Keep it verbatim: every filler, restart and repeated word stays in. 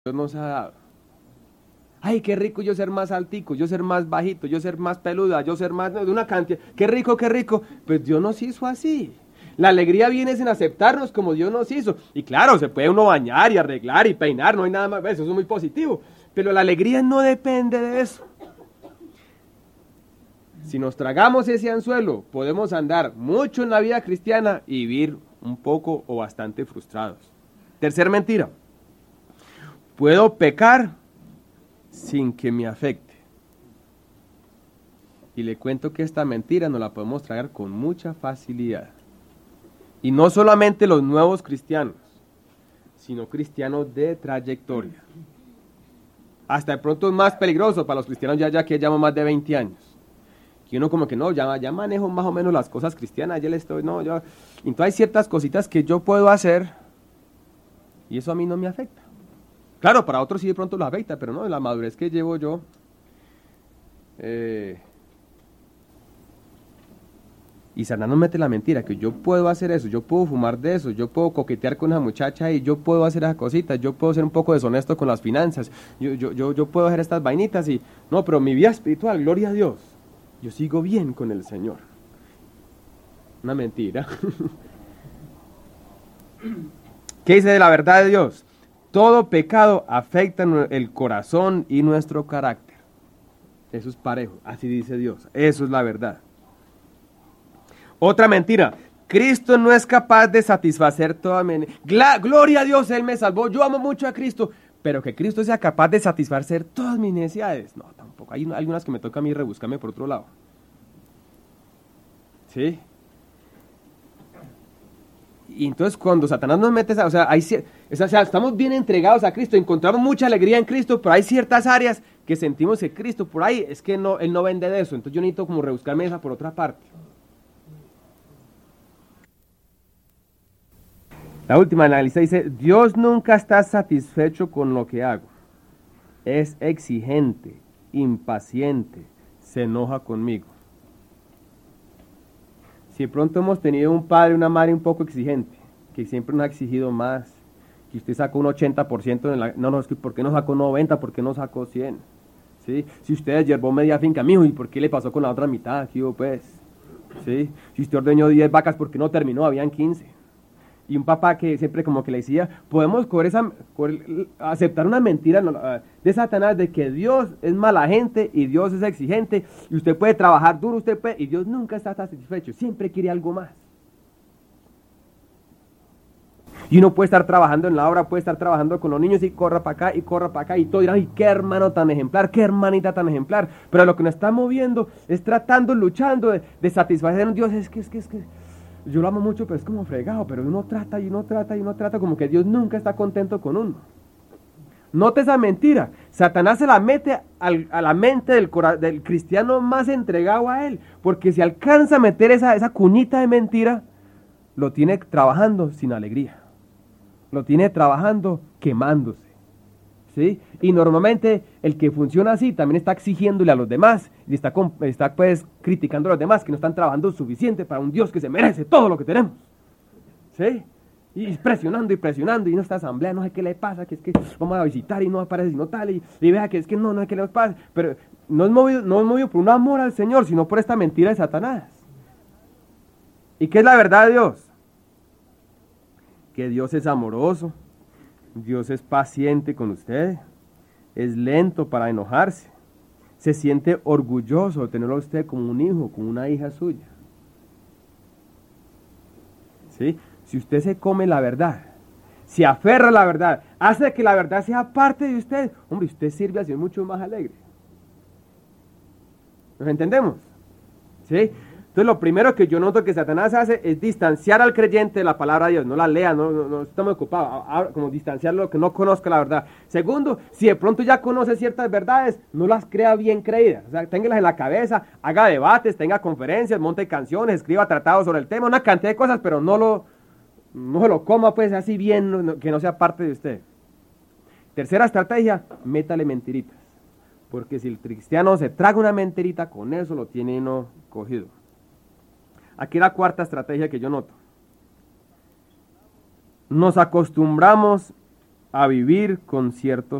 Dios nos ha dado. Ay, qué rico yo ser más altico, yo ser más bajito, yo ser más peluda, yo ser más de una cantidad. Qué rico, qué rico. Pues Dios nos hizo así. La alegría viene sin aceptarnos como Dios nos hizo. Y claro, se puede uno bañar y arreglar y peinar, no hay nada más, eso es muy positivo. Pero la alegría no depende de eso. Si nos tragamos ese anzuelo, podemos andar mucho en la vida cristiana y vivir un poco o bastante frustrados. Tercer mentira. Puedo pecar sin que me afecte. Y le cuento que esta mentira nos la podemos tragar con mucha facilidad. Y no solamente los nuevos cristianos, sino cristianos de trayectoria. Hasta de pronto es más peligroso para los cristianos ya, ya que llevamos más de veinte años. Que uno como que no, ya, ya manejo más o menos las cosas cristianas, ya le estoy, no, yo... Entonces hay ciertas cositas que yo puedo hacer y eso a mí no me afecta. Claro, para otros sí de pronto los afecta, pero no, la madurez que llevo yo... Eh, y Satanás nos mete la mentira, que yo puedo hacer eso, yo puedo fumar de eso, yo puedo coquetear con esa muchacha y yo puedo hacer esas cositas, yo puedo ser un poco deshonesto con las finanzas, yo, yo, yo, yo puedo hacer estas vainitas y... No, pero mi vida espiritual, gloria a Dios, yo sigo bien con el Señor. Una mentira. ¿Qué dice de la verdad de Dios? Todo pecado afecta el corazón y nuestro carácter. Eso es parejo, así dice Dios. Eso es la verdad. Otra mentira. Cristo no es capaz de satisfacer toda mi... Gloria a Dios, Él me salvó. Yo amo mucho a Cristo. Pero que Cristo sea capaz de satisfacer todas mis necesidades. No, tampoco. Hay algunas que me toca a mí rebuscarme por otro lado. ¿Sí? Y entonces cuando Satanás nos mete, o sea, hay, o sea, estamos bien entregados a Cristo, encontramos mucha alegría en Cristo, pero hay ciertas áreas que sentimos que Cristo por ahí, es que no, Él no vende de eso, entonces yo necesito como rebuscarme esa por otra parte. La última analista dice, Dios nunca está satisfecho con lo que hago, es exigente, impaciente, se enoja conmigo. Si de pronto hemos tenido un padre, una madre un poco exigente, que siempre nos ha exigido más, que usted sacó un ochenta por ciento, en la, no, no, ¿por qué no sacó noventa? ¿Por qué no sacó cien? ¿Sí? Si usted yerbó media finca, mijo, ¿y por qué le pasó con la otra mitad? ¿Qué hubo, pues? ¿Sí? Si usted ordeñó diez vacas, ¿por qué no terminó? Habían quince. Y un papá que siempre como que le decía, podemos coger esa, coger, aceptar una mentira de Satanás de que Dios es mala gente y Dios es exigente y usted puede trabajar duro, usted puede, y Dios nunca está satisfecho, siempre quiere algo más. Y uno puede estar trabajando en la obra, puede estar trabajando con los niños y corra para acá y corra para acá y todo dirán, ay, qué hermano tan ejemplar, qué hermanita tan ejemplar, pero lo que nos está moviendo es tratando, luchando de, de satisfacer a Dios, es que, es que, es que yo lo amo mucho, pero es como fregado, pero uno trata y uno trata y uno trata, como que Dios nunca está contento con uno. Note esa mentira. Satanás se la mete al, a la mente del, del cristiano más entregado a él, porque si alcanza a meter esa, esa cuñita de mentira, lo tiene trabajando sin alegría. Lo tiene trabajando quemándose. ¿Sí? Y normalmente el que funciona así también está exigiéndole a los demás y está, está pues criticando a los demás que no están trabajando suficiente para un Dios que se merece todo lo que tenemos. ¿Sí? Y presionando y presionando y no está asamblea, no sé qué le pasa, que es que vamos a visitar y no aparece sino tal y, y vea que es que no, no sé qué le pasa, pero no es, movido, no es movido por un amor al Señor, sino por esta mentira de Satanás. ¿Y qué es la verdad de Dios? Que Dios es amoroso, Dios es paciente con usted, es lento para enojarse, se siente orgulloso de tenerlo a usted como un hijo, como una hija suya. ¿Sí? Si usted se come la verdad, se aferra a la verdad, hace que la verdad sea parte de usted, hombre, usted sirve así mucho más alegre. ¿Nos entendemos? ¿Sí? Entonces lo primero que yo noto que Satanás hace es distanciar al creyente de la palabra de Dios, no la lea, no, no, no estamos ocupados, a, a, como distanciarlo, que no conozca la verdad. Segundo, si de pronto ya conoce ciertas verdades, no las crea bien creídas, o sea, téngalas en la cabeza, haga debates, tenga conferencias, monte canciones, escriba tratados sobre el tema, una cantidad de cosas, pero no lo, no lo coma pues así bien, no, no, que no sea parte de usted. Tercera estrategia, métale mentiritas, porque si el cristiano se traga una mentirita, con eso lo tiene no cogido. Aquí la cuarta estrategia que yo noto. Nos acostumbramos a vivir con ciertos